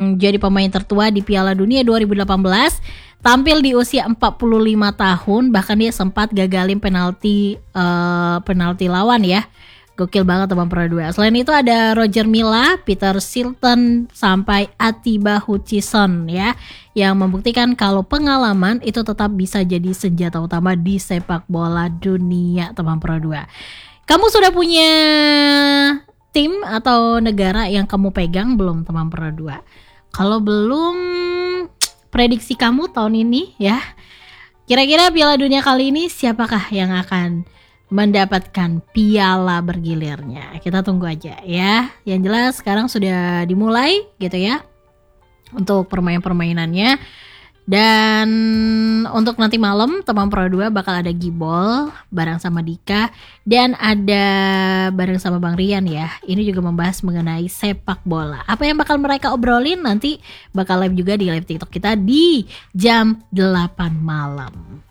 jadi pemain tertua di Piala Dunia 2018. Tampil di usia 45 tahun, bahkan dia sempat gagalin penalti lawan ya. Gokil banget teman Pro 2. Selain itu ada Roger Milla, Peter Shilton, sampai Atiba Hutchison ya, yang membuktikan kalau pengalaman itu tetap bisa jadi senjata utama di sepak bola dunia teman Pro 2. Kamu sudah punya tim atau negara yang kamu pegang belum teman Pro 2? Kalau belum, prediksi kamu tahun ini ya. Kira-kira Piala Dunia kali ini siapakah yang akan mendapatkan piala bergilirnya? Kita tunggu aja ya. Yang jelas sekarang sudah dimulai gitu ya untuk permainan-permainannya. Dan untuk nanti malam teman Pro 2 bakal ada Gibol bareng sama Dika, dan ada bareng sama Bang Rian ya. Ini juga membahas mengenai sepak bola. Apa yang bakal mereka obrolin nanti bakal live juga di live TikTok kita di jam 8 malam.